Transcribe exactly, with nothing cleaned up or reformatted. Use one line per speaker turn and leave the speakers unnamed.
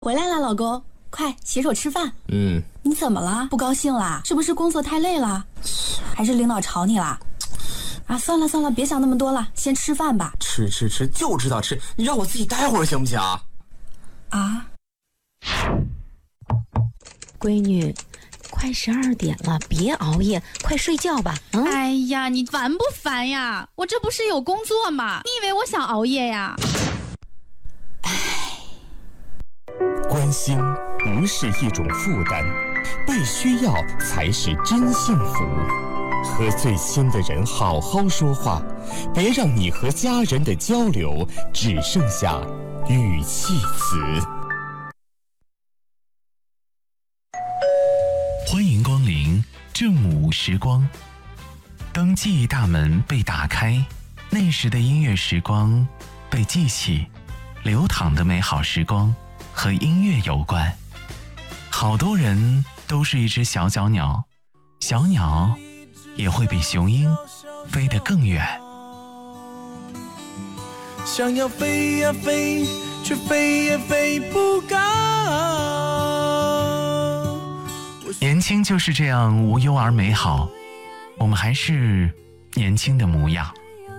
回来了，老公，快洗手吃饭。
嗯，
你怎么了？不高兴啦？是不是工作太累了？还是领导吵你啦？啊，算了算了，别想那么多了，先吃饭吧。
吃吃吃，就知道吃，你让我自己待会儿行不行啊？
啊，
闺女，快十二点了，别熬夜，快睡觉吧。嗯，
哎呀，你烦不烦呀？我这不是有工作吗？你以为我想熬夜呀？
关心不是一种负担，被需要才是真幸福。和最亲的人好好说话，别让你和家人的交流只剩下语气词。
欢迎光临正午时光。当记忆大门被打开，那时的音乐时光被记起，流淌的美好时光和音乐有关。好多人都是一只小脚鸟，小鸟也会比雄鹰飞得更远。
想要飞呀飞，却飞也飞不高。
年轻就是这样无忧而美好，我们还是年轻的模样。